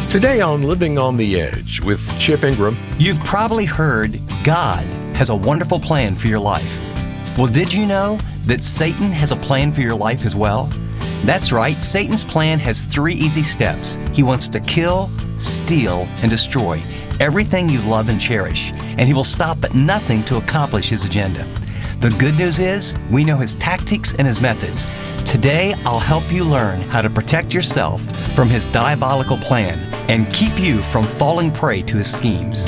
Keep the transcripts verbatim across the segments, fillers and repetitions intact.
Today on Living on the Edge with Chip Ingram. You've probably heard God has a wonderful plan for your life. Well, did you know that Satan has a plan for your life as well? That's right, Satan's plan has three easy steps. He wants to kill, steal, and destroy everything you love and cherish, and he will stop at nothing to accomplish his agenda. The good news is, we know his tactics and his methods. Today, I'll help you learn how to protect yourself from his diabolical plan and keep you from falling prey to his schemes.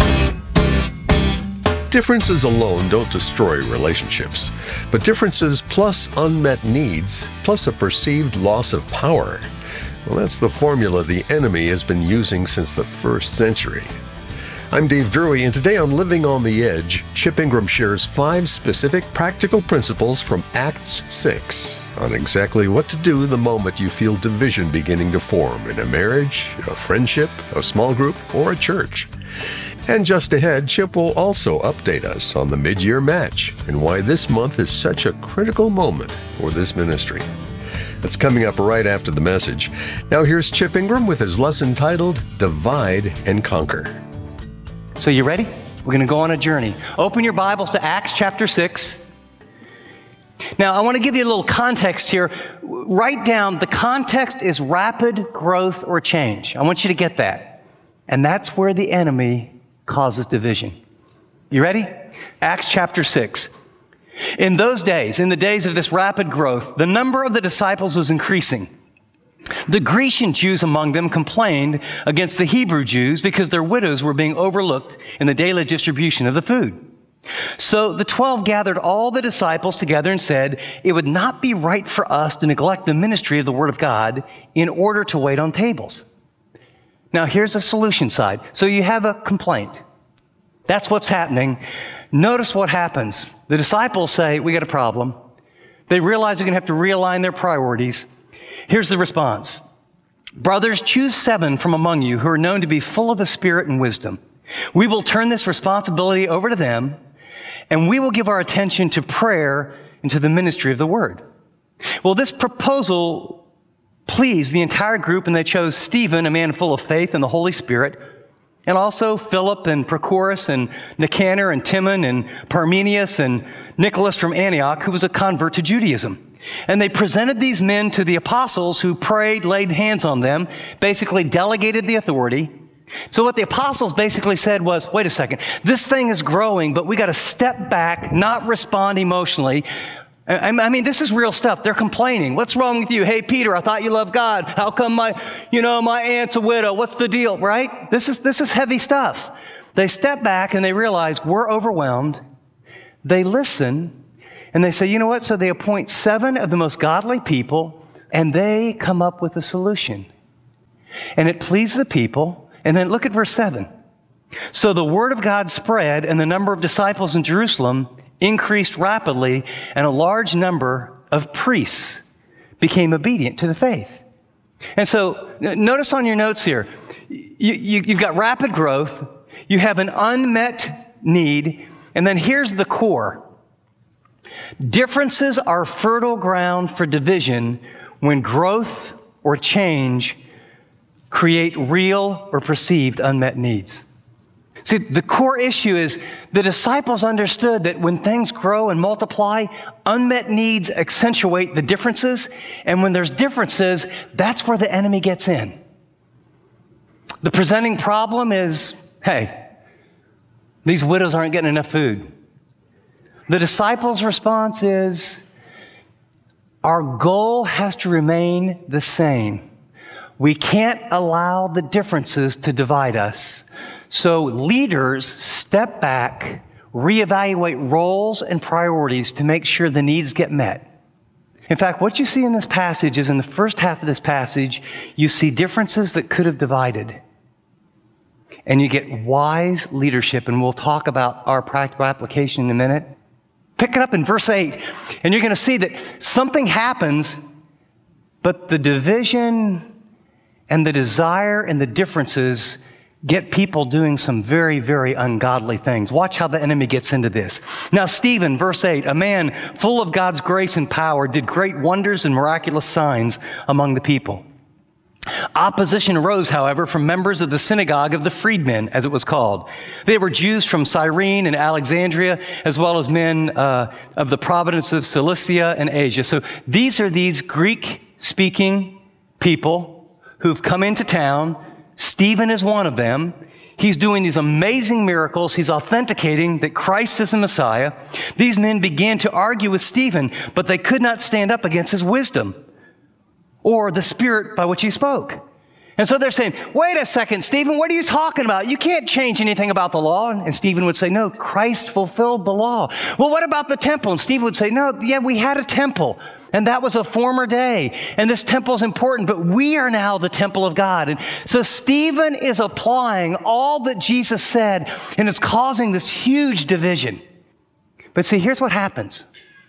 Differences alone don't destroy relationships, but differences plus unmet needs, plus a perceived loss of power, well, that's the formula the enemy has been using since the first century. I'm Dave Drury, and today on Living on the Edge, Chip Ingram shares five specific practical principles from Acts six on exactly what to do the moment you feel division beginning to form in a marriage, a friendship, a small group, or a church. And just ahead, Chip will also update us on the mid-year match and why this month is such a critical moment for this ministry. That's coming up right after the message. Now here's Chip Ingram with his lesson titled Divide and Conquer. So you ready? We're going to go on a journey. Open your Bibles to Acts chapter six. Now, I want to give you a little context here. Write down, the context is rapid growth or change. I want you to get that. And that's where the enemy causes division. You ready? Acts chapter six. In those days, in the days of this rapid growth, the number of the disciples was increasing. The Grecian Jews among them complained against the Hebrew Jews because their widows were being overlooked in the daily distribution of the food. So the twelve gathered all the disciples together and said, "It would not be right for us to neglect the ministry of the Word of God in order to wait on tables." Now here's the solution side. So you have a complaint. That's what's happening. Notice what happens. The disciples say, "We got a problem." They realize they're going to have to realign their priorities. Here's the response. "Brothers, choose seven from among you who are known to be full of the Spirit and wisdom. We will turn this responsibility over to them, and we will give our attention to prayer and to the ministry of the Word." Well, this proposal pleased the entire group, and they chose Stephen, a man full of faith and the Holy Spirit, and also Philip and Prochorus and Nicanor and Timon and Parmenius and Nicholas from Antioch, who was a convert to Judaism. And they presented these men to the apostles, who prayed, laid hands on them, basically delegated the authority. So what the apostles basically said was, wait a second, this thing is growing, but we got to step back, not respond emotionally. I mean, this is real stuff. They're complaining. What's wrong with you? Hey, Peter, I thought you loved God. How come my, you know, my aunt's a widow? What's the deal, right? This is, this is heavy stuff. They step back and they realize we're overwhelmed. They listen. And they say, you know what? So they appoint seven of the most godly people, and they come up with a solution. And it pleased the people. And then look at verse seven. So the word of God spread, and the number of disciples in Jerusalem increased rapidly, and a large number of priests became obedient to the faith. And so notice on your notes here, you, you, you've got rapid growth, you have an unmet need, and then here's the core. Differences are fertile ground for division when growth or change create real or perceived unmet needs. See, the core issue is the disciples understood that when things grow and multiply, unmet needs accentuate the differences, and when there's differences, that's where the enemy gets in. The presenting problem is, hey, these widows aren't getting enough food. The disciples' response is, our goal has to remain the same. We can't allow the differences to divide us. So leaders step back, reevaluate roles and priorities to make sure the needs get met. In fact, what you see in this passage is in the first half of this passage, you see differences that could have divided. And you get wise leadership, and we'll talk about our practical application in a minute. Pick it up in verse eight, and you're going to see that something happens, but the division and the desire and the differences get people doing some very, very ungodly things. Watch how the enemy gets into this. Now, Stephen, verse eight, a man full of God's grace and power, did great wonders and miraculous signs among the people. Opposition arose, however, from members of the synagogue of the freedmen, as it was called. They were Jews from Cyrene and Alexandria, as well as men uh, of the province of Cilicia and Asia. So these are these Greek-speaking people who've come into town. Stephen is one of them. He's doing these amazing miracles. He's authenticating that Christ is the Messiah. These men began to argue with Stephen, but they could not stand up against his wisdom or the spirit by which he spoke. And so they're saying, wait a second, Stephen, what are you talking about? You can't change anything about the law. And Stephen would say, no, Christ fulfilled the law. Well, what about the temple? And Stephen would say, no, yeah, we had a temple, and that was a former day. And this temple is important, but we are now the temple of God. And so Stephen is applying all that Jesus said, and it's causing this huge division. But see, here's what happens.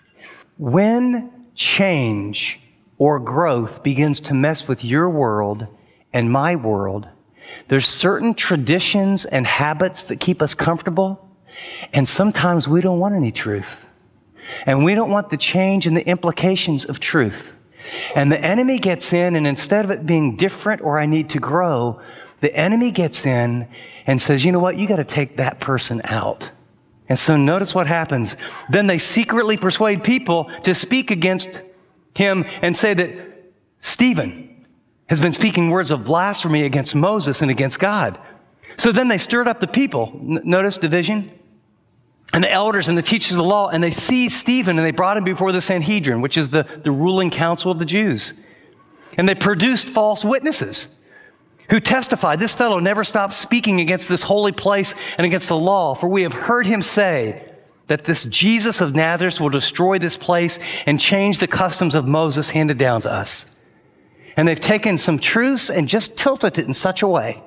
When change or growth begins to mess with your world and my world, there's certain traditions and habits that keep us comfortable, and sometimes we don't want any truth. And we don't want the change and the implications of truth. And the enemy gets in, and instead of it being different or I need to grow, the enemy gets in and says, you know what, you got to take that person out. And so notice what happens. Then they secretly persuade people to speak against him and say that Stephen has been speaking words of blasphemy against Moses and against God. So then they stirred up the people. N- notice division. And the elders and the teachers of the law, and they seized Stephen and they brought him before the Sanhedrin, which is the, the ruling council of the Jews. And they produced false witnesses who testified, this fellow never stopped speaking against this holy place and against the law, for we have heard him say that this Jesus of Nazareth will destroy this place and change the customs of Moses handed down to us. And they've taken some truths and just tilted it in such a way.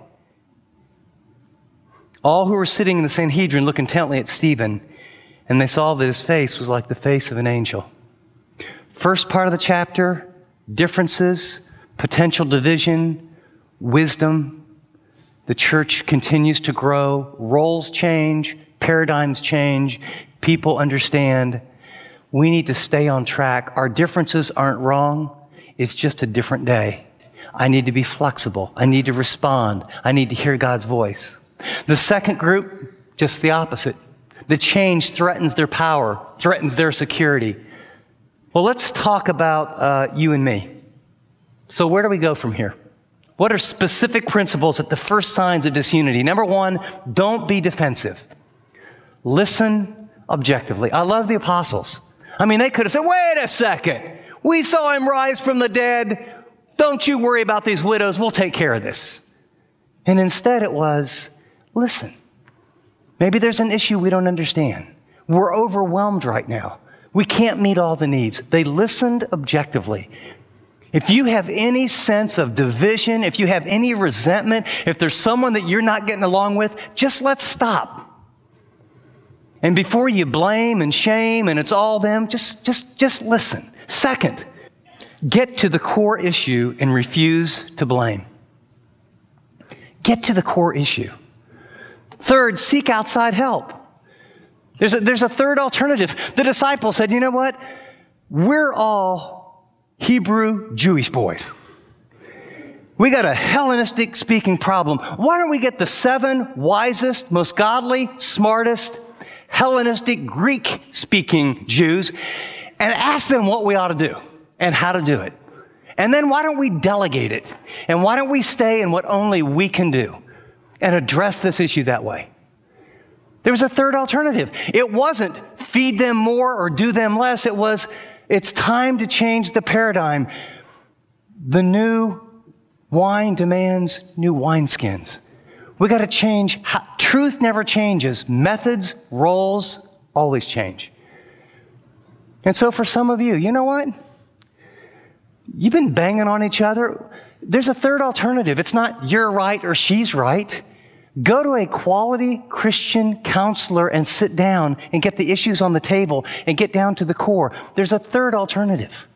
All who were sitting in the Sanhedrin looked intently at Stephen, and they saw that his face was like the face of an angel. First part of the chapter, differences, potential division, wisdom. The church continues to grow. Roles change, paradigms change. People understand we need to stay on track. Our differences aren't wrong. It's just a different day. I need to be flexible. I need to respond. I need to hear God's voice. The second group, just the opposite. The change threatens their power, threatens their security. Well, let's talk about uh, you and me. So where do we go from here? What are specific principles at the first signs of disunity? Number one, don't be defensive. Listen objectively. I love the apostles. I mean, they could have said, wait a second. We saw him rise from the dead. Don't you worry about these widows. We'll take care of this. And instead it was, listen, maybe there's an issue we don't understand. We're overwhelmed right now. We can't meet all the needs. They listened objectively. If you have any sense of division, if you have any resentment, if there's someone that you're not getting along with, just let's stop. And before you blame and shame and it's all them, just, just, just listen. Second, get to the core issue and refuse to blame. Get to the core issue. Third, seek outside help. There's a, there's a third alternative. The disciples said, you know what? We're all Hebrew Jewish boys. We got a Hellenistic speaking problem. Why don't we get the seven wisest, most godly, smartest, Hellenistic Greek speaking Jews and ask them what we ought to do and how to do it. And then why don't we delegate it? And why don't we stay in what only we can do and address this issue that way? There was a third alternative. It wasn't feed them more or do them less. It was, it's time to change the paradigm. The new wine demands new wineskins. We got to change. How, truth never changes. Methods, roles always change. And so for some of you, you know what? You've been banging on each other. There's a third alternative. It's not you're right or she's right. Go to a quality Christian counselor and sit down and get the issues on the table and get down to the core. There's a third alternative.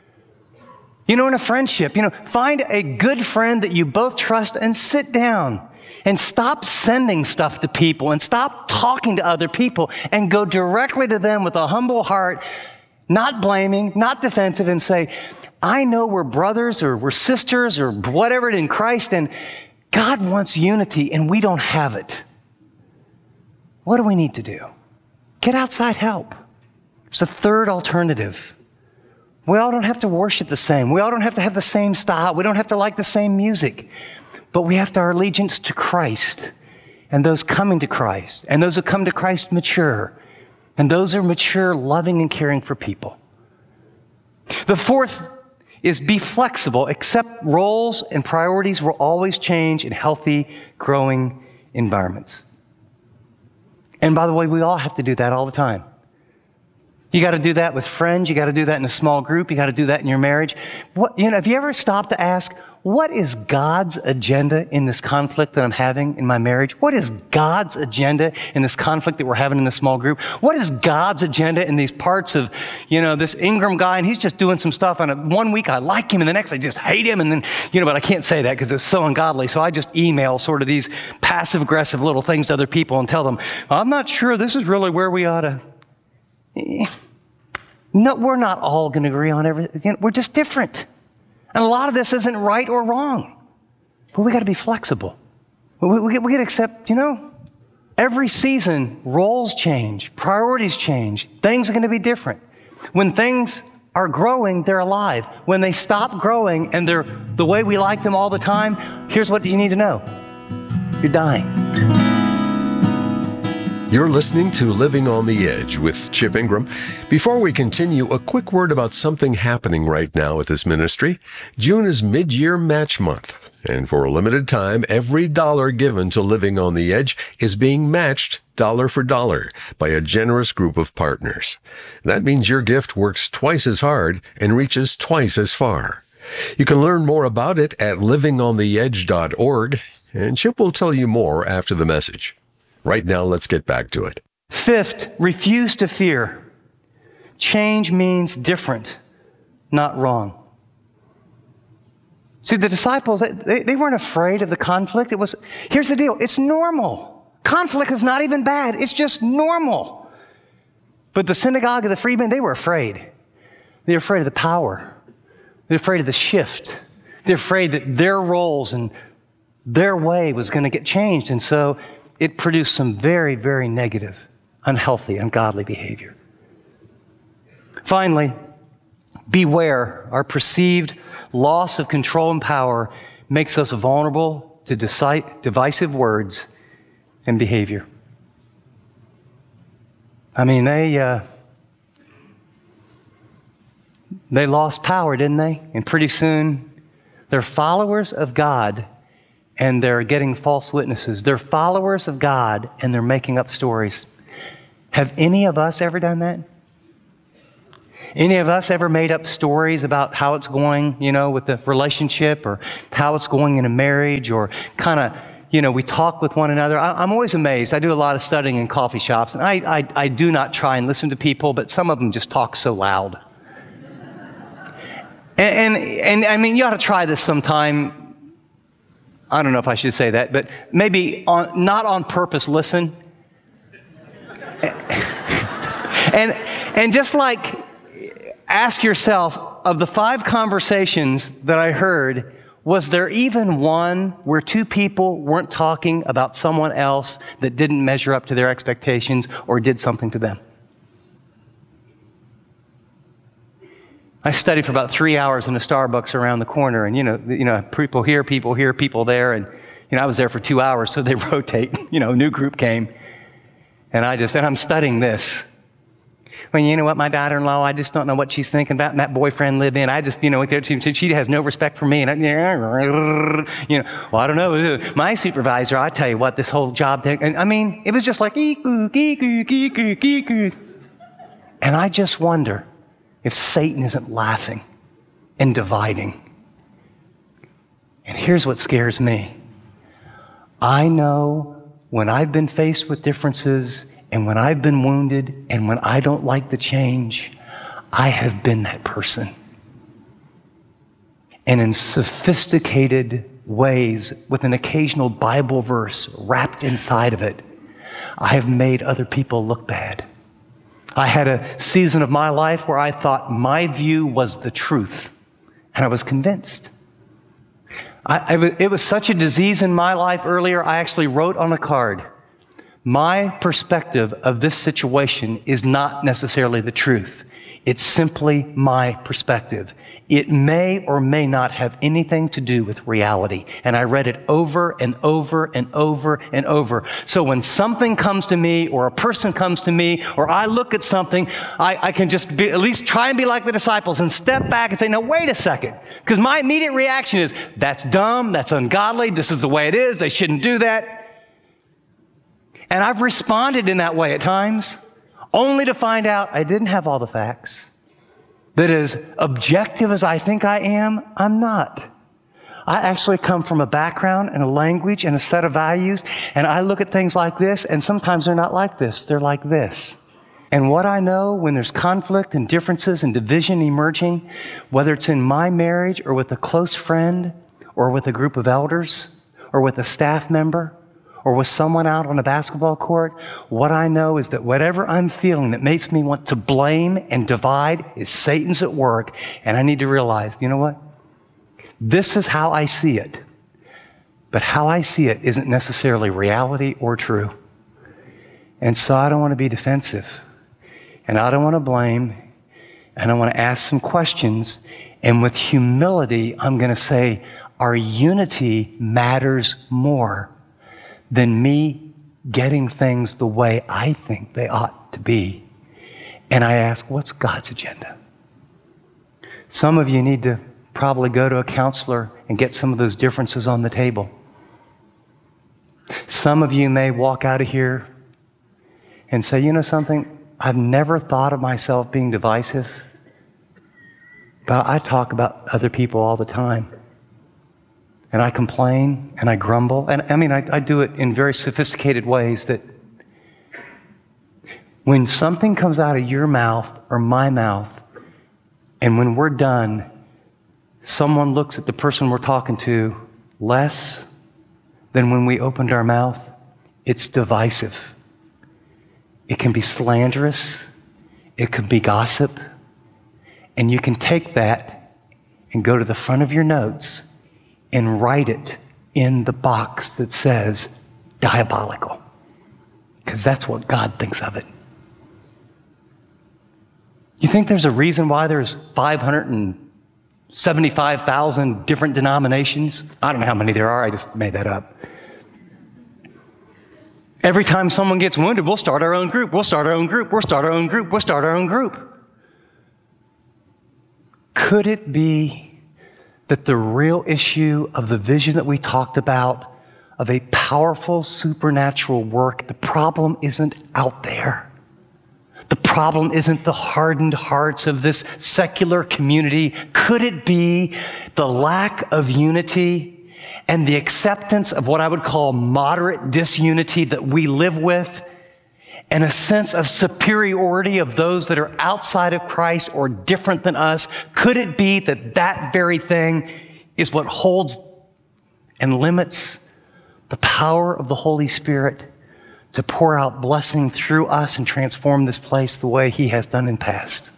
You know, in a friendship, you know, find a good friend that you both trust and sit down and stop sending stuff to people and stop talking to other people and go directly to them with a humble heart, not blaming, not defensive, and say, I know we're brothers or we're sisters or whatever in Christ, and God wants unity, and we don't have it. What do we need to do? Get outside help. It's a third alternative. We all don't have to worship the same. We all don't have to have the same style. We don't have to like the same music. But we have to our allegiance to Christ and those coming to Christ and those who come to Christ mature and those who are mature, loving and caring for people. The fourth is be flexible. Accept roles and priorities will always change in healthy, growing environments. And by the way, we all have to do that all the time. You got to do that with friends. You got to do that in a small group. You got to do that in your marriage. What, you know, have you ever stopped to ask, what is God's agenda in this conflict that I'm having in my marriage? What is God's agenda in this conflict that we're having in the small group? What is God's agenda in these parts of, you know, this Ingram guy, and he's just doing some stuff, and one week I like him, and the next I just hate him, and then, you know, but I can't say that because it's so ungodly, so I just email sort of these passive-aggressive little things to other people and tell them, I'm not sure this is really where we ought to... No, we're not all going to agree on everything. We're just different. And a lot of this isn't right or wrong. But we got to be flexible. We, we, we got to accept, you know, every season, roles change, priorities change. Things are going to be different. When things are growing, they're alive. When they stop growing and they're the way we like them all the time, here's what you need to know. You're dying. You're listening to Living on the Edge with Chip Ingram. Before we continue, a quick word about something happening right now at this ministry. June is mid-year match month, and for a limited time, every dollar given to Living on the Edge is being matched dollar for dollar by a generous group of partners. That means your gift works twice as hard and reaches twice as far. You can learn more about it at living on the edge dot org, and Chip will tell you more after the message. Right now, let's get back to it. Fifth, refuse to fear. Change means different, not wrong. See, the disciples, they, they weren't afraid of the conflict. It was, here's the deal, it's normal. Conflict is not even bad, it's just normal. But the synagogue of the freedmen, they were afraid. They were afraid of the power. They're afraid of the shift. They're afraid that their roles and their way was going to get changed. And so it produced some very, very negative, unhealthy, ungodly behavior. Finally, beware. Our perceived loss of control and power makes us vulnerable to deci- divisive words and behavior. I mean, they uh, they lost power, didn't they? And pretty soon, they're followers of God, and they're getting false witnesses. They're followers of God, and they're making up stories. Have any of us ever done that? Any of us ever made up stories about how it's going, you know, with the relationship, or how it's going in a marriage, or kind of, you know, we talk with one another. I, I'm always amazed. I do a lot of studying in coffee shops, and I, I, I do not try and listen to people, but some of them just talk so loud. And, and, and I mean, you ought to try this sometime. I don't know if I should say that, but maybe on, not on purpose listen. and, and just like ask yourself, of the five conversations that I heard, was there even one where two people weren't talking about someone else that didn't measure up to their expectations or did something to them? I studied for about three hours in a Starbucks around the corner, and you know, you know, people here, people here, people there, and you know, I was there for two hours, so they rotate. You know, a new group came, and I just, and I'm studying this. Well, you know what, my daughter-in-law, I just don't know what she's thinking about, and that boyfriend live in. I just, you know, she, she has no respect for me, and I, you know, well, I don't know. My supervisor, I tell you what, this whole job thing, and I mean, it was just like, and I just wonder if Satan isn't laughing and dividing. And here's what scares me. I know when I've been faced with differences, and when I've been wounded, and when I don't like the change, I have been that person. And in sophisticated ways, with an occasional Bible verse wrapped inside of it, I have made other people look bad. I had a season of my life where I thought my view was the truth. And I was convinced. I, I, it was such a disease in my life earlier, I actually wrote on a card, my perspective of this situation is not necessarily the truth. It's simply my perspective. It may or may not have anything to do with reality. And I read it over and over and over and over. So when something comes to me or a person comes to me or I look at something, I, I can just be, at least try and be like the disciples and step back and say, no, wait a second. Because my immediate reaction is, that's dumb, that's ungodly, this is the way it is, they shouldn't do that. And I've responded in that way at times, only to find out I didn't have all the facts. That as objective as I think I am, I'm not. I actually come from a background and a language and a set of values, and I look at things like this, and sometimes they're not like this, they're like this. And what I know when there's conflict and differences and division emerging, whether it's in my marriage or with a close friend or with a group of elders or with a staff member, or with someone out on a basketball court, what I know is that whatever I'm feeling that makes me want to blame and divide is Satan's at work, and I need to realize, you know what? This is how I see it. But how I see it isn't necessarily reality or true. And so I don't want to be defensive, and I don't want to blame, and I want to ask some questions, and with humility, I'm going to say, our unity matters more than me getting things the way I think they ought to be. And I ask, what's God's agenda? Some of you need to probably go to a counselor and get some of those differences on the table. Some of you may walk out of here and say, you know something, I've never thought of myself being divisive, but I talk about other people all the time. And I complain and I grumble. And I mean, I, I do it in very sophisticated ways that when something comes out of your mouth or my mouth, and when we're done, someone looks at the person we're talking to less than when we opened our mouth, it's divisive. It can be slanderous. It can be gossip. And you can take that and go to the front of your notes and write it in the box that says diabolical. Because that's what God thinks of it. You think there's a reason why there's five hundred seventy-five thousand different denominations? I don't know how many there are, I just made that up. Every time someone gets wounded, we'll start our own group, we'll start our own group, we'll start our own group, we'll start our own group. Could it be that the real issue of the vision that we talked about, of a powerful supernatural work, the problem isn't out there. The problem isn't the hardened hearts of this secular community. Could it be the lack of unity and the acceptance of what I would call moderate disunity that we live with, and a sense of superiority of those that are outside of Christ or different than us? Could it be that that very thing is what holds and limits the power of the Holy Spirit to pour out blessing through us and transform this place the way He has done in past?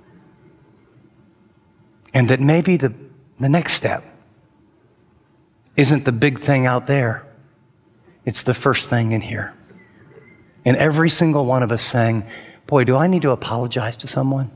And that maybe the, the next step isn't the big thing out there. It's the first thing in here. And every single one of us saying, boy, do I need to apologize to someone?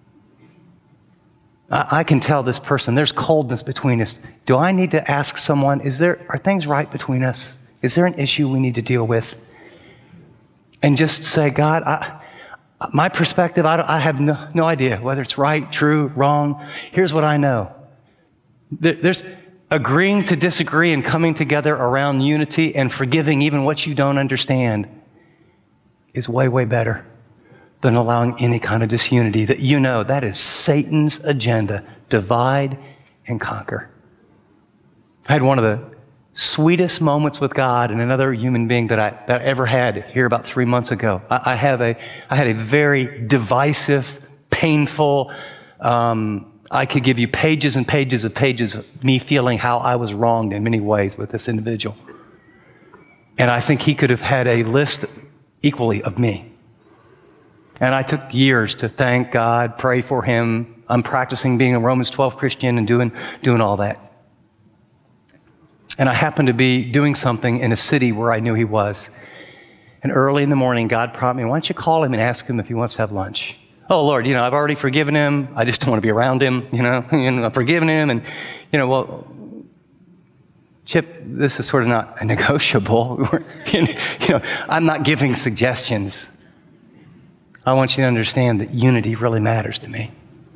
I, I can tell this person, there's coldness between us. Do I need to ask someone, is there, are things right between us? Is there an issue we need to deal with? And just say, God, I, my perspective, I, I have no, no idea whether it's right, true, wrong. Here's what I know. There, there's agreeing to disagree and coming together around unity and forgiving even what you don't understand is way, way better than allowing any kind of disunity that you know that is Satan's agenda. Divide and conquer. I had one of the sweetest moments with God and another human being that I, that I ever had here about three months ago. I, I, have a, I had a very divisive, painful, um, I could give you pages and pages of pages of me feeling how I was wronged in many ways with this individual. And I think he could have had a list equally of me. And I took years to thank God, pray for him. I'm practicing being a Romans twelve Christian and doing, doing all that. And I happened to be doing something in a city where I knew he was. And early in the morning, God prompted me, why don't you call him and ask him if he wants to have lunch? Oh, Lord, you know, I've already forgiven him. I just don't want to be around him, you know. And I've forgiven him. And, you know, well, Chip, this is sort of not a negotiable. you know, I'm not giving suggestions. I want you to understand that unity really matters to me.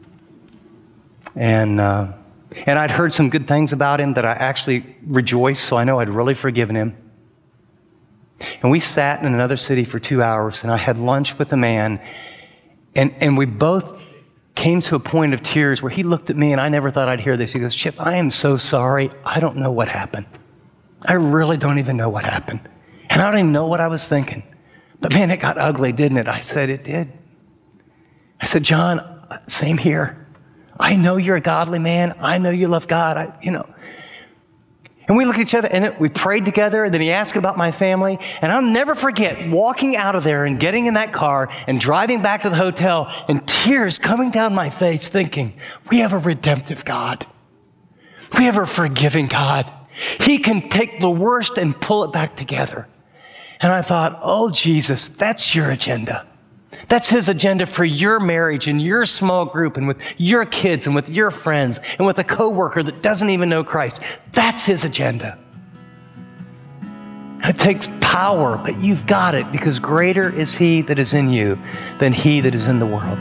And uh, and I'd heard some good things about him that I actually rejoiced, so I know I'd really forgiven him. And we sat in another city for two hours, and I had lunch with a man, and, and we both came to a point of tears where he looked at me, and I never thought I'd hear this. He goes, Chip, I am so sorry. I don't know what happened. I really don't even know what happened. And I don't even know what I was thinking. But man, it got ugly, didn't it? I said, it did. I said, John, same here. I know you're a godly man. I know you love God. I, you know. And we looked at each other, and we prayed together, and then he asked about my family. And I'll never forget walking out of there and getting in that car and driving back to the hotel and tears coming down my face thinking, we have a redemptive God. We have a forgiving God. He can take the worst and pull it back together. And I thought, oh, Jesus, that's your agenda. That's his agenda for your marriage and your small group and with your kids and with your friends and with a coworker that doesn't even know Christ. That's his agenda. It takes power, but you've got it because greater is he that is in you than he that is in the world.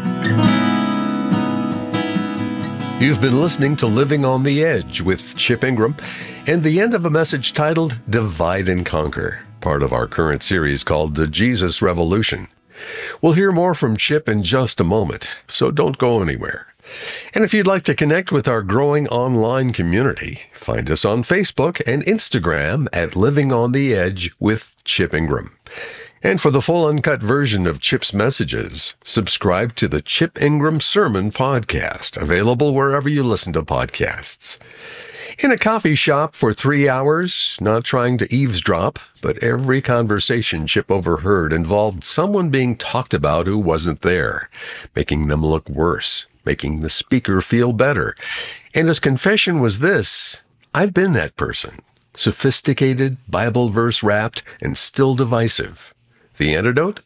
You've been listening to Living on the Edge with Chip Ingram and the end of a message titled Divide and Conquer, part of our current series called The Jesus Revolution. We'll hear more from Chip in just a moment, so don't go anywhere. And if you'd like to connect with our growing online community, find us on Facebook and Instagram at Living on the Edge with Chip Ingram. And for the full uncut version of Chip's messages, subscribe to the Chip Ingram Sermon Podcast, available wherever you listen to podcasts. In a coffee shop for three hours, not trying to eavesdrop, but every conversation Chip overheard involved someone being talked about who wasn't there, making them look worse, making the speaker feel better. And his confession was this: I've been that person, sophisticated, Bible verse wrapped, and still divisive. The antidote?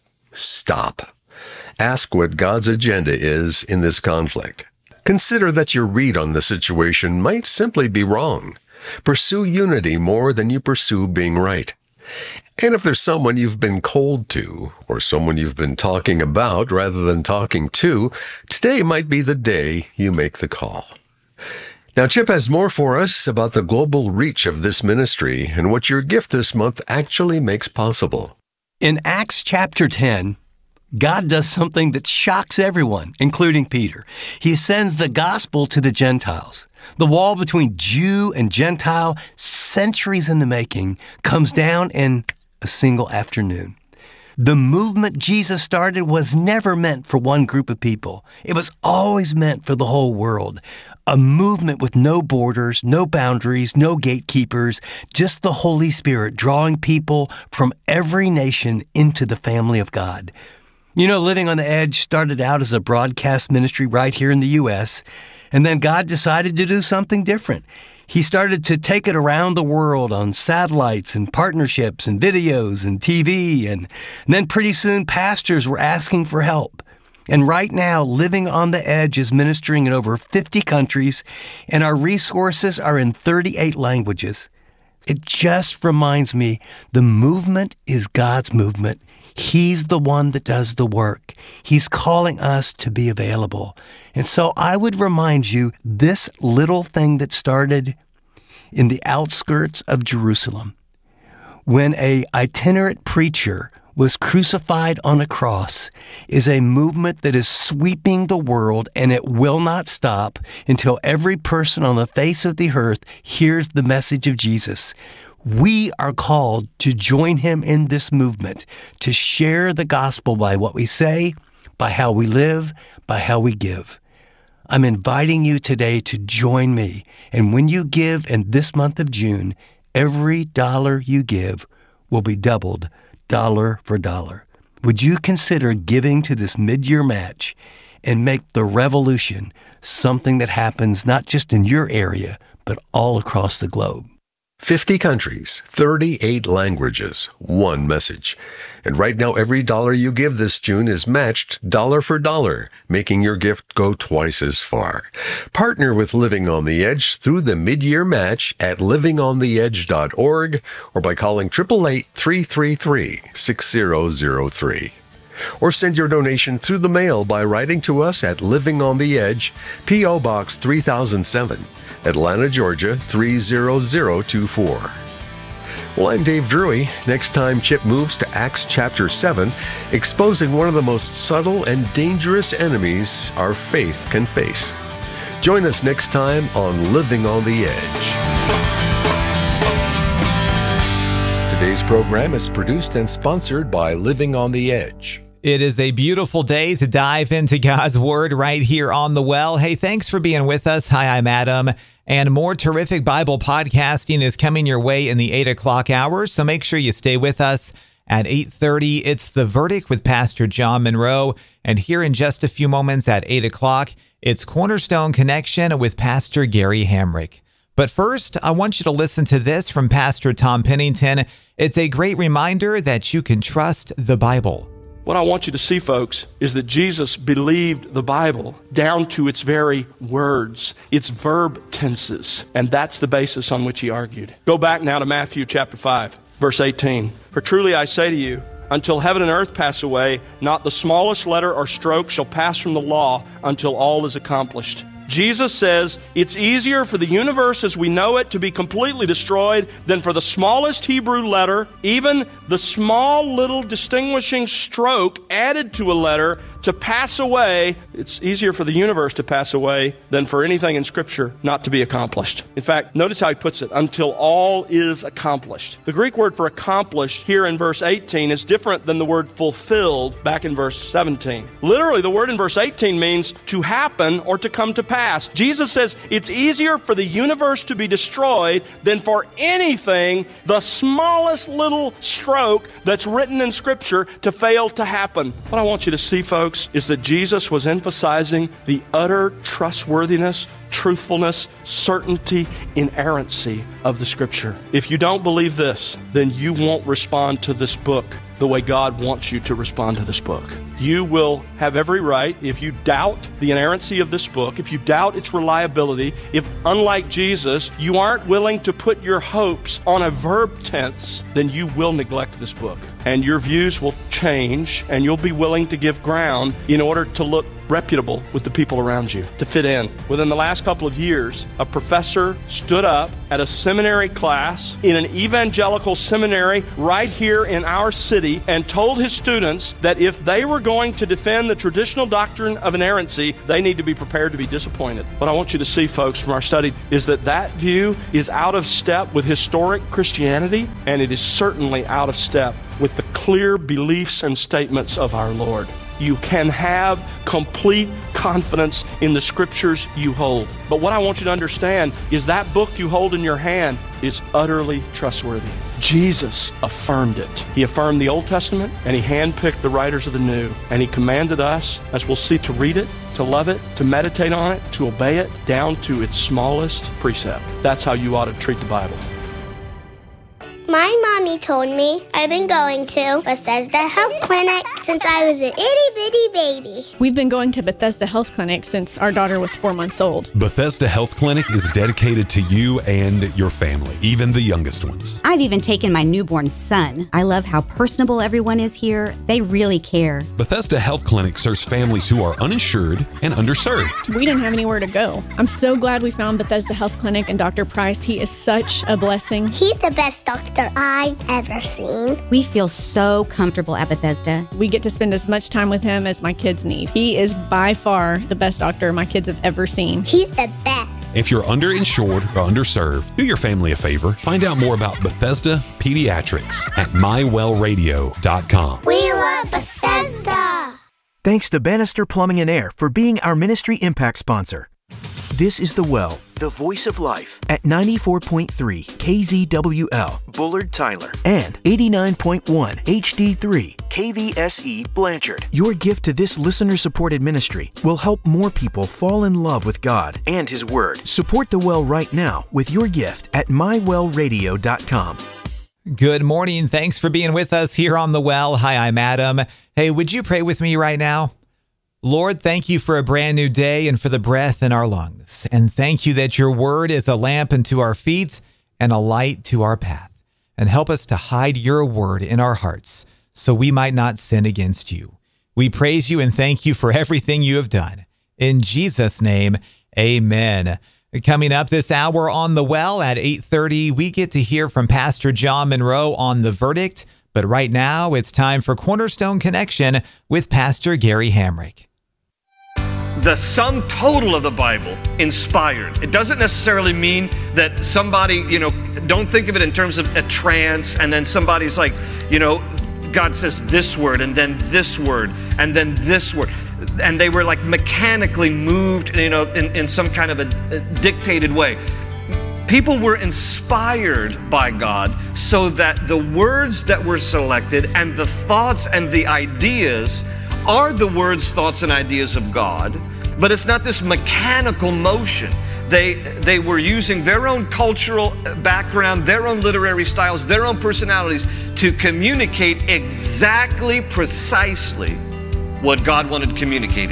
Stop. Ask what God's agenda is in this conflict. Consider that your read on the situation might simply be wrong. Pursue unity more than you pursue being right. And if there's someone you've been cold to, or someone you've been talking about rather than talking to, today might be the day you make the call. Now, Chip has more for us about the global reach of this ministry and what your gift this month actually makes possible. In Acts chapter ten, God does something that shocks everyone, including Peter. He sends the gospel to the Gentiles. The wall between Jew and Gentile, centuries in the making, comes down in a single afternoon. The movement Jesus started was never meant for one group of people. It was always meant for the whole world. A movement with no borders, no boundaries, no gatekeepers, just the Holy Spirit drawing people from every nation into the family of God. You know, Living on the Edge started out as a broadcast ministry right here in the U S, and then God decided to do something different. He started to take it around the world on satellites and partnerships and videos and T V, and, and then pretty soon pastors were asking for help. And right now, Living on the Edge is ministering in over fifty countries, and our resources are in thirty-eight languages. It just reminds me the movement is God's movement. He's the one that does the work. He's calling us to be available. And so I would remind you, this little thing that started in the outskirts of Jerusalem, when an itinerant preacher was crucified on a cross, is a movement that is sweeping the world, and it will not stop until every person on the face of the earth hears the message of Jesus. We are called to join him in this movement, to share the gospel by what we say, by how we live, by how we give. I'm inviting you today to join me, and when you give in this month of June, every dollar you give will be doubled, dollar for dollar. Would you consider giving to this mid-year match and make the revolution something that happens not just in your area, but all across the globe? fifty countries, thirty-eight languages, one message. And right now, every dollar you give this June is matched dollar for dollar, making your gift go twice as far. Partner with Living on the Edge through the mid-year match at living on the edge dot org or by calling eight eight eight, three three three, six zero zero three. Or send your donation through the mail by writing to us at Living on the Edge, P O Box three thousand seven, Atlanta, Georgia three zero zero two four. Well, I'm Dave Drury. Next time, Chip moves to Acts chapter seven, exposing one of the most subtle and dangerous enemies our faith can face. Join us next time on Living on the Edge. Today's program is produced and sponsored by Living on the Edge. It is a beautiful day to dive into God's Word right here on The Well. Hey, thanks for being with us. Hi, I'm Adam. And more terrific Bible podcasting is coming your way in the eight o'clock hour, so make sure you stay with us. At eight thirty, it's The Verdict with Pastor John Monroe. And here in just a few moments at eight o'clock, it's Cornerstone Connection with Pastor Gary Hamrick. But first, I want you to listen to this from Pastor Tom Pennington. It's a great reminder that you can trust the Bible. What I want you to see, folks, is that Jesus believed the Bible down to its very words, its verb tenses, and that's the basis on which he argued. Go back now to Matthew chapter five, verse eighteen. For truly I say to you, until heaven and earth pass away, not the smallest letter or stroke shall pass from the law until all is accomplished. Jesus says it's easier for the universe as we know it to be completely destroyed than for the smallest Hebrew letter, even the small little distinguishing stroke added to a letter, to pass away. It's easier for the universe to pass away than for anything in Scripture not to be accomplished. In fact, notice how he puts it, until all is accomplished. The Greek word for accomplished here in verse eighteen is different than the word fulfilled back in verse seventeen. Literally, the word in verse eighteen means to happen or to come to pass. Jesus says it's easier for the universe to be destroyed than for anything, the smallest little stroke that's written in Scripture, to fail to happen. What I want you to see, folks, is that Jesus was emphasizing the utter trustworthiness, truthfulness, certainty, inerrancy of the Scripture. If you don't believe this, then you won't respond to this book the way God wants you to respond to this book. You will have every right, if you doubt the inerrancy of this book, if you doubt its reliability, if, unlike Jesus, you aren't willing to put your hopes on a verb tense, then you will neglect this book. And your views will change, and you'll be willing to give ground in order to look reputable with the people around you, to fit in. Within the last couple of years, a professor stood up at a seminary class in an evangelical seminary right here in our city and told his students that if they were going to defend the traditional doctrine of inerrancy, they need to be prepared to be disappointed. What I want you to see, folks, from our study is that that view is out of step with historic Christianity, and it is certainly out of step with the clear beliefs and statements of our Lord. You can have complete confidence in the Scriptures you hold. But what I want you to understand is that book you hold in your hand is utterly trustworthy. Jesus affirmed it. He affirmed the Old Testament, and he handpicked the writers of the New. And he commanded us, as we'll see, to read it, to love it, to meditate on it, to obey it, down to its smallest precept. That's how you ought to treat the Bible. My mommy told me I've been going to Bethesda Health Clinic since I was an itty-bitty baby. We've been going to Bethesda Health Clinic since our daughter was four months old. Bethesda Health Clinic is dedicated to you and your family, even the youngest ones. I've even taken my newborn son. I love how personable everyone is here. They really care. Bethesda Health Clinic serves families who are uninsured and underserved. We didn't have anywhere to go. I'm so glad we found Bethesda Health Clinic and Doctor Price. He is such a blessing. He's the best doctor I've ever seen. We feel so comfortable at Bethesda. We get to spend as much time with him as my kids need. He is by far the best doctor my kids have ever seen. He's the best. If you're underinsured or underserved, do your family a favor. Find out more about Bethesda Pediatrics at my well radio dot com. We love Bethesda. Thanks to Bannister Plumbing and Air for being our Ministry Impact sponsor. This is The Well, the voice of life, at ninety-four point three K Z W L, Bullard, Tyler, and eighty-nine point one H D three K V S E, Blanchard. Your gift to this listener-supported ministry will help more people fall in love with God and His Word. Support The Well right now with your gift at my well radio dot com. Good morning. Thanks for being with us here on The Well. Hi, I'm Adam. Hey, would you pray with me right now? Lord, thank you for a brand new day and for the breath in our lungs. And thank you that your word is a lamp unto our feet and a light to our path. And help us to hide your word in our hearts so we might not sin against you. We praise you and thank you for everything you have done. In Jesus' name, amen. Coming up this hour on The Well at eight thirty, we get to hear from Pastor John Monroe on the verdict. But right now, it's time for Cornerstone Connection with Pastor Gary Hamrick. The sum total of the Bible, inspired. It doesn't necessarily mean that somebody, you know, don't think of it in terms of a trance and then somebody's like, you know, God says this word and then this word and then this word. And they were like mechanically moved, you know, in, in some kind of a, a dictated way. People were inspired by God so that the words that were selected and the thoughts and the ideas are the words, thoughts, and ideas of God, but it's not this mechanical motion. They, they were using their own cultural background, their own literary styles, their own personalities to communicate exactly, precisely what God wanted communicated.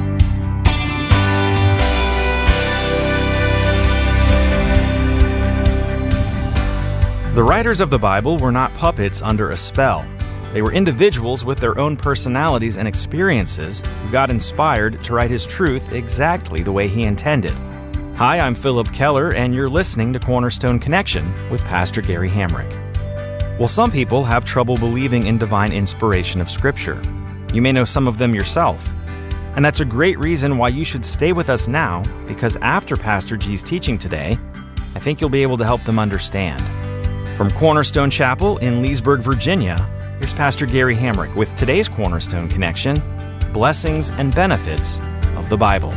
The writers of the Bible were not puppets under a spell. They were individuals with their own personalities and experiences who got inspired to write His truth exactly the way He intended. Hi, I'm Philip Keller, and you're listening to Cornerstone Connection with Pastor Gary Hamrick. Well, some people have trouble believing in divine inspiration of Scripture. You may know some of them yourself. And that's a great reason why you should stay with us now, because after Pastor G's teaching today, I think you'll be able to help them understand. From Cornerstone Chapel in Leesburg, Virginia, here's Pastor Gary Hamrick with today's Cornerstone Connection, Blessings and Benefits of the Bible.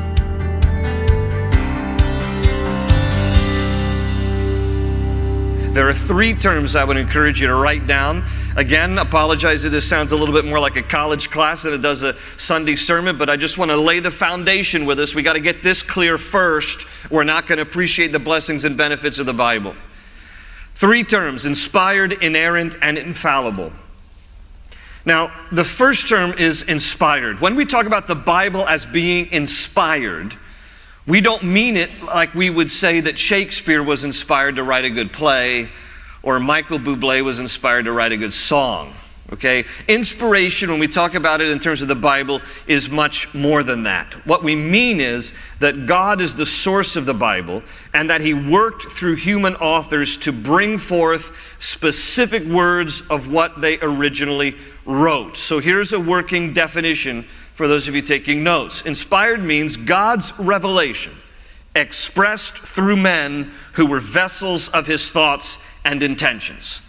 There are three terms I would encourage you to write down. Again, apologize if this sounds a little bit more like a college class than it does a Sunday sermon, but I just want to lay the foundation with us. We got to get this clear first. We're not going to appreciate the blessings and benefits of the Bible. Three terms: inspired, inerrant, and infallible. Now, the first term is inspired. When we talk about the Bible as being inspired, we don't mean it like we would say that Shakespeare was inspired to write a good play or Michael Bublé was inspired to write a good song. Okay? Inspiration, when we talk about it in terms of the Bible, is much more than that. What we mean is that God is the source of the Bible and that He worked through human authors to bring forth specific words of what they originally wrote. So here's a working definition for those of you taking notes. Inspired means God's revelation expressed through men who were vessels of His thoughts and intentions.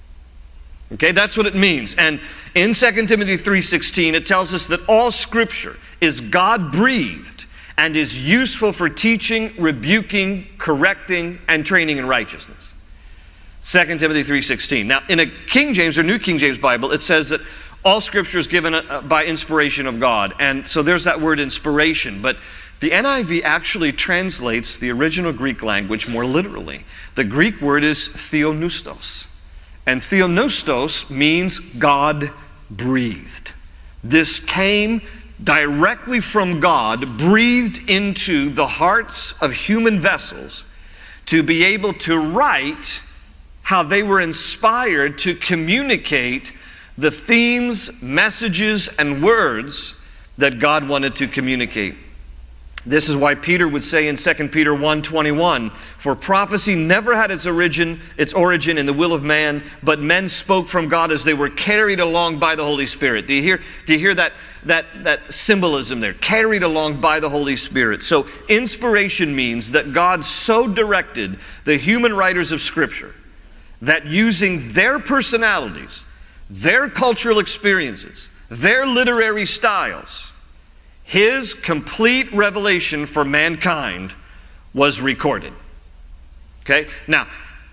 Okay, that's what it means. And in Second Timothy three sixteen, it tells us that all Scripture is God-breathed and is useful for teaching, rebuking, correcting, and training in righteousness. Second Timothy three sixteen. Now, in a King James or New King James Bible, it says that all Scripture is given by inspiration of God. And so there's that word inspiration. But the N I V actually translates the original Greek language more literally. The Greek word is theopneustos. And theopneustos means God-breathed. This came directly from God, breathed into the hearts of human vessels to be able to write how they were inspired to communicate the themes, messages, and words that God wanted to communicate. This is why Peter would say in Second Peter one twenty-one, "For prophecy never had its origin, its origin in the will of man, but men spoke from God as they were carried along by the Holy Spirit." Do you hear, do you hear that, that, that symbolism there? Carried along by the Holy Spirit. So inspiration means that God so directed the human writers of Scripture that using their personalities, their cultural experiences, their literary styles, His complete revelation for mankind was recorded. Okay? Now,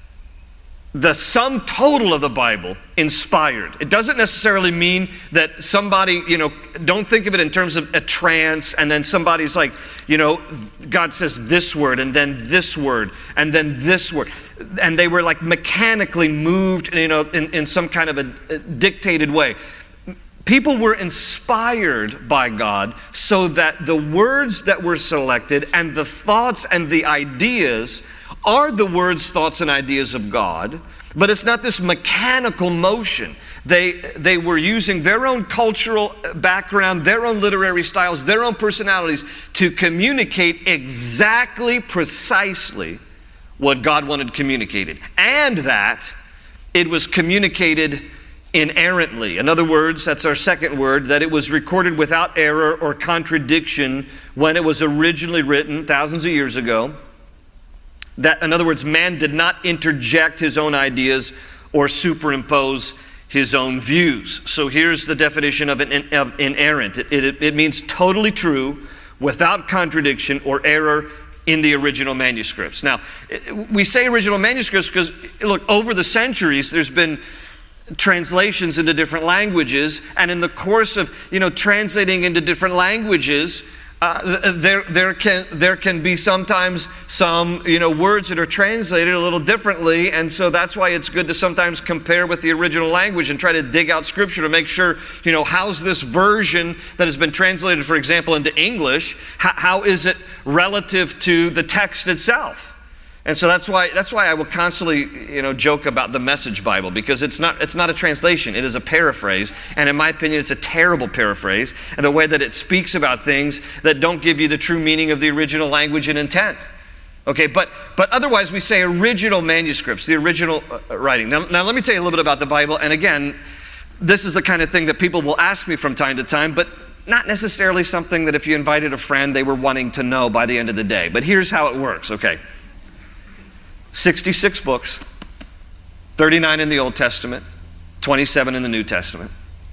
the sum total of the Bible, inspired. It doesn't necessarily mean that somebody, you know, don't think of it in terms of a trance and then somebody's like, you know, God says this word and then this word and then this word. And they were like mechanically moved, you know, in, in some kind of a, a dictated way. People were inspired by God so that the words that were selected and the thoughts and the ideas are the words, thoughts, and ideas of God, but it's not this mechanical motion. They, they were using their own cultural background, their own literary styles, their own personalities to communicate exactly, precisely what God wanted communicated. And that it was communicated inerrantly. In other words, that's our second word, that it was recorded without error or contradiction when it was originally written thousands of years ago. That, in other words, man did not interject his own ideas or superimpose his own views. So here's the definition of, an, of inerrant. It, it, it means totally true, without contradiction or error in the original manuscripts. Now, we say original manuscripts because, look, over the centuries, there's been translations into different languages, and in the course of, you know, translating into different languages, Uh, there, there can there can be sometimes some you know words that are translated a little differently, and so that's why it's good to sometimes compare with the original language and try to dig out Scripture to make sure you know how's this version that has been translated, for example, into English, how, how is it relative to the text itself? And so that's why that's why I will constantly you know joke about the Message Bible, because it's not it's not a translation, it is a paraphrase, and in my opinion it's a terrible paraphrase, and the way that it speaks about things that don't give you the true meaning of the original language and intent. Okay, but but otherwise we say original manuscripts, the original uh, writing. Now, now let me tell you a little bit about the Bible, and again, this is the kind of thing that people will ask me from time to time, but not necessarily something that if you invited a friend they were wanting to know by the end of the day. But here's how it works, okay? sixty-six books, thirty-nine in the Old Testament, twenty-seven in the New Testament.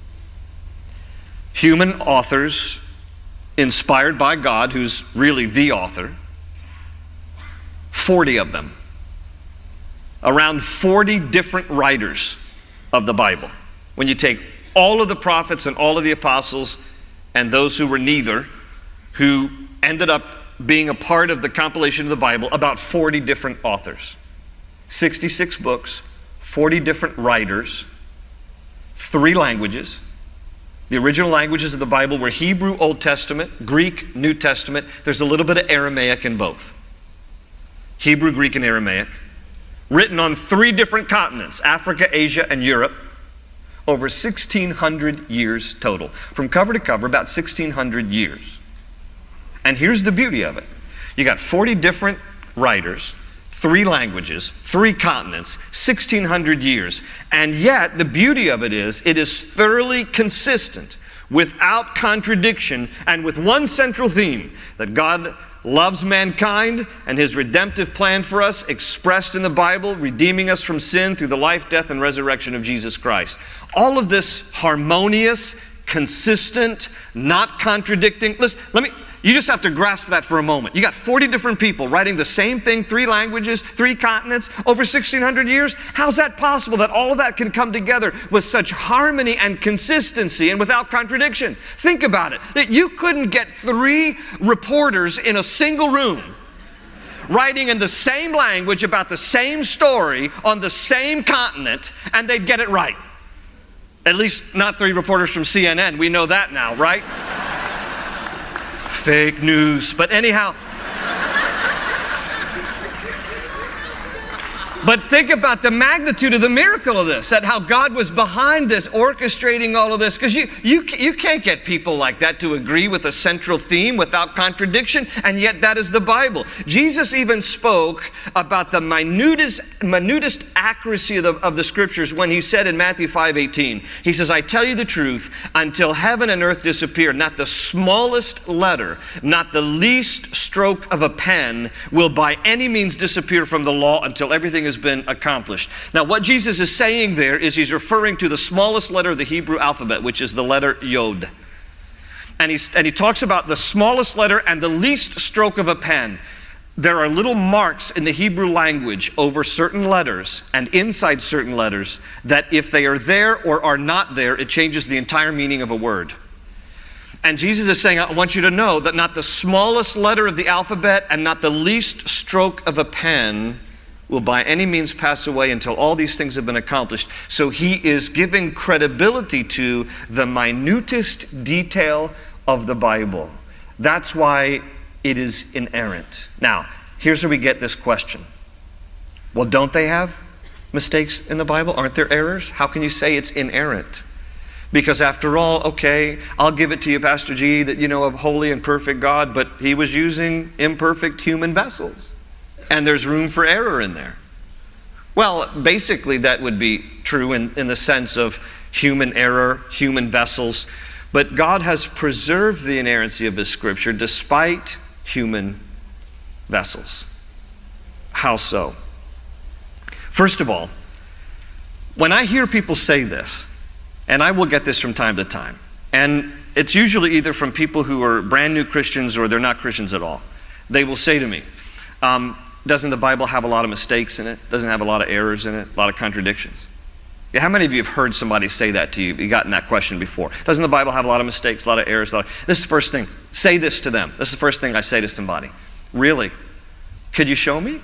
Human authors inspired by God, who's really the author, forty of them. Around forty different writers of the Bible. When you take all of the prophets and all of the apostles and those who were neither, who ended up being a part of the compilation of the Bible, about forty different authors. sixty-six books, forty different writers, three languages. The original languages of the Bible were Hebrew, Old Testament, Greek, New Testament. There's a little bit of Aramaic in both. Hebrew, Greek, and Aramaic. Written on three different continents, Africa, Asia, and Europe. Over sixteen hundred years total. From cover to cover, about sixteen hundred years. And here's the beauty of it. You got forty different writers, three languages, three continents, sixteen hundred years. And yet, the beauty of it is, it is thoroughly consistent, without contradiction, and with one central theme, that God loves mankind and His redemptive plan for us, expressed in the Bible, redeeming us from sin through the life, death, and resurrection of Jesus Christ. All of this harmonious, consistent, not contradicting. Listen, let me... You just have to grasp that for a moment. You got forty different people writing the same thing, three languages, three continents, over sixteen hundred years. How's that possible that all of that can come together with such harmony and consistency and without contradiction? Think about it. That you couldn't get three reporters in a single room writing in the same language about the same story on the same continent, and they'd get it right. At least not three reporters from C N N. We know that now, right? Fake news. But anyhow, but think about the magnitude of the miracle of this, that how God was behind this, orchestrating all of this, because you, you, you can't get people like that to agree with a central theme without contradiction, and yet that is the Bible. Jesus even spoke about the minutest, minutest accuracy of the, of the Scriptures when He said in Matthew five eighteen, He says, I tell you the truth, until heaven and earth disappear, not the smallest letter, not the least stroke of a pen will by any means disappear from the law until everything is has been accomplished. Now, what Jesus is saying there is He's referring to the smallest letter of the Hebrew alphabet, which is the letter Yod. And, he's, and He talks about the smallest letter and the least stroke of a pen. there are little marks in the Hebrew language over certain letters and inside certain letters that if they are there or are not there, it changes the entire meaning of a word. And Jesus is saying, I want you to know that not the smallest letter of the alphabet and not the least stroke of a pen will by any means pass away until all these things have been accomplished. So he is giving credibility to the minutest detail of the Bible. That's why it is inerrant. Now, here's where we get this question. Well, don't they have mistakes in the Bible? Aren't there errors? How can you say it's inerrant? Because after all, okay, I'll give it to you, Pastor G, that you know a holy and perfect God, but he was using imperfect human vessels. And there's room for error in there. Well, basically that would be true in, in the sense of human error, human vessels. But God has preserved the inerrancy of his scripture despite human vessels. How so? First of all, when I hear people say this, and I will get this from time to time, and it's usually either from people who are brand new Christians or they're not Christians at all. They will say to me, um, doesn't the Bible have a lot of mistakes in it? Doesn't it have a lot of errors in it? A lot of contradictions? Yeah, how many of you have heard somebody say that to you? You've gotten that question before. Doesn't the Bible have a lot of mistakes, a lot of errors? A lot of... This is the first thing. Say this to them. This is the first thing I say to somebody. Really? Could you show me?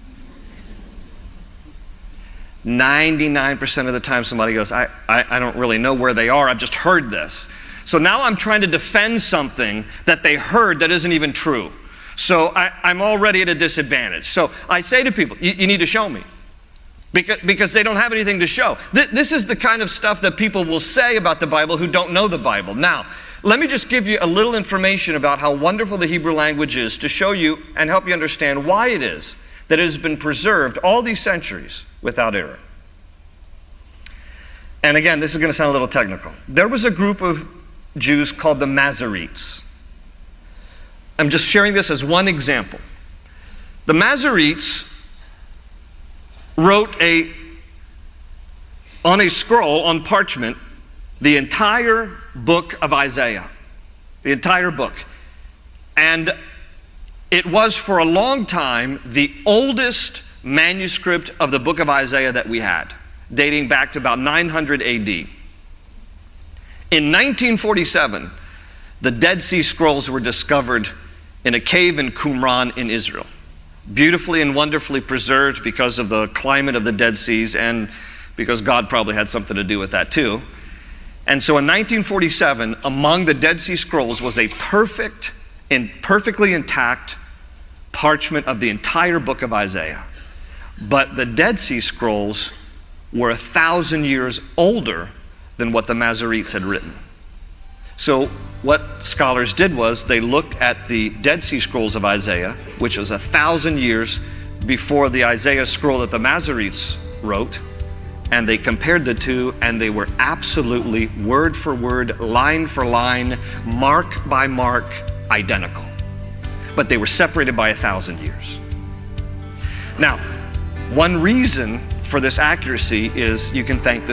ninety-nine percent of the time somebody goes, I, I, I don't really know where they are. I've just heard this. So now I'm trying to defend something that they heard that isn't even true. So I, I'm already at a disadvantage. So I say to people, you, you need to show me. Because, because they don't have anything to show. Th- this is the kind of stuff that people will say about the Bible who don't know the Bible. Now, let me just give you a little information about how wonderful the Hebrew language is to show you and help you understand why it is that it has been preserved all these centuries without error. And again, this is going to sound a little technical. There was a group of Jews called the Masoretes. I'm just sharing this as one example. The Masoretes wrote a, on a scroll, on parchment, the entire book of Isaiah. The entire book. And it was for a long time the oldest manuscript of the book of Isaiah that we had, dating back to about nine hundred A D. In nineteen forty-seven, the Dead Sea Scrolls were discovered in a cave in Qumran in Israel. Beautifully and wonderfully preserved because of the climate of the Dead Seas and because God probably had something to do with that too. And so in nineteen forty-seven, among the Dead Sea Scrolls was a perfect and perfectly intact parchment of the entire book of Isaiah. But the Dead Sea Scrolls were a thousand years older than what the Masoretes had written. So what scholars did was they looked at the Dead Sea Scrolls of Isaiah, which was a thousand years before the Isaiah scroll that the Masoretes wrote, and they compared the two, and they were absolutely word for word, line for line, mark by mark, identical. But they were separated by a thousand years. Now, one reason for this accuracy is you can thank the